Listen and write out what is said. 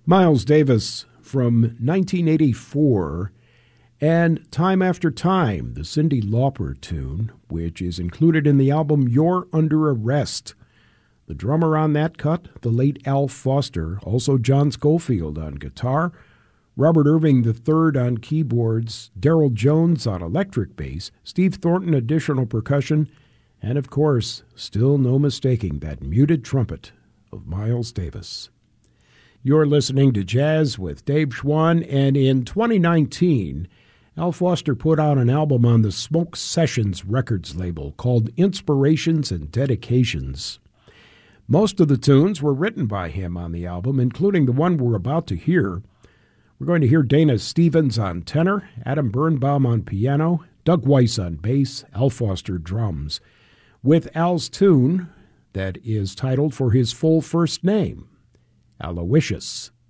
Miles Davis from 1984, and Time After Time, the Cyndi Lauper tune, which is included in the album You're Under Arrest. The drummer on that cut, the late Al Foster, also John Scofield on guitar, Robert Irving III on keyboards, Daryl Jones on electric bass, Steve Thornton additional percussion, and of course, still no mistaking that muted trumpet of Miles Davis. You're listening to Jazz with Dave Schwann, and in 2019, Al Foster put out an album on the Smoke Sessions Records label called Inspirations and Dedications. Most of the tunes were written by him on the album, including the one we're about to hear. We're going to hear Dana Stevens on tenor, Adam Birnbaum on piano, Doug Weiss on bass, Al Foster drums, with Al's tune that is titled for his full first name, Aloysius.